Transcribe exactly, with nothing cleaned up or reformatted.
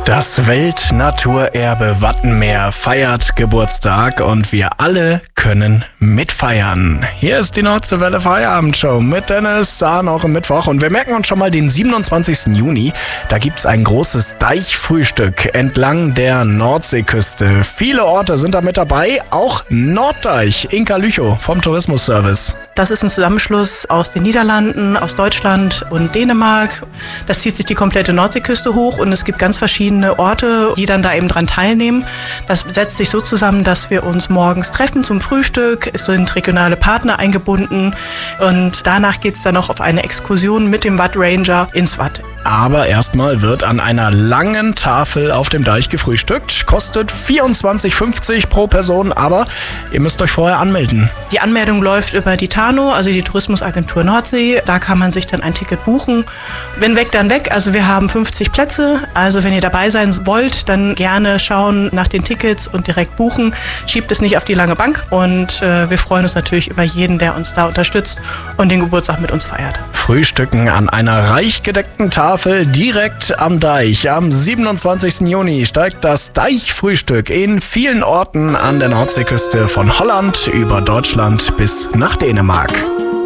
Das Weltnaturerbe Wattenmeer feiert Geburtstag und wir alle können mitfeiern. Hier ist die Nordseewelle Feierabendshow mit Dennis, Sahn auch am Mittwoch. Und wir merken uns schon mal den siebenundzwanzigsten Juni. Da gibt's ein großes Deichfrühstück entlang der Nordseeküste. Viele Orte sind da mit dabei, auch Norddeich. Inka Lüchow vom Tourismusservice. Das ist ein Zusammenschluss aus den Niederlanden, aus Deutschland und Dänemark. Das zieht sich die komplette Nordseeküste hoch und es gibt ganz verschiedene Orte, die dann da eben dran teilnehmen. Das setzt sich so zusammen, dass wir uns morgens treffen zum Frühstück. Es sind regionale Partner eingebunden und danach geht es dann noch auf eine Exkursion mit dem Watt Ranger ins Watt. Aber erstmal wird an einer langen Tafel auf dem Deich gefrühstückt. Kostet vierundzwanzig fünfzig pro Person, aber ihr müsst euch vorher anmelden. Die Anmeldung läuft über die TANO, also die Tourismusagentur Nordsee. Da kann man sich dann ein Ticket buchen. Wenn weg, dann weg. Also wir haben fünfzig Plätze. Also wenn ihr dabei sein wollt, dann gerne schauen nach den Tickets und direkt buchen. Schiebt es nicht auf die lange Bank. Und äh, wir freuen uns natürlich über jeden, der uns da unterstützt und den Geburtstag mit uns feiert. Frühstücken an einer reich gedeckten Tafel direkt am Deich. Am siebenundzwanzigsten Juni steigt das Deichfrühstück in vielen Orten an der Nordseeküste von Holland über Deutschland bis nach Dänemark.